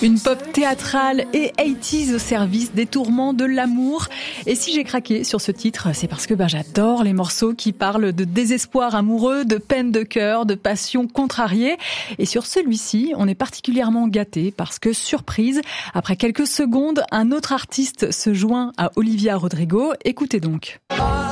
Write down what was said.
Une pop théâtrale et 80s au service des tourments de l'amour. Et si j'ai craqué sur ce titre, c'est parce que j'adore les morceaux qui parlent de désespoir amoureux, de peine de cœur, de passion contrariée. Et sur celui-ci, on est particulièrement gâté parce que, surprise, après quelques secondes, un autre artiste se joint à Olivia Rodrigo. Écoutez donc.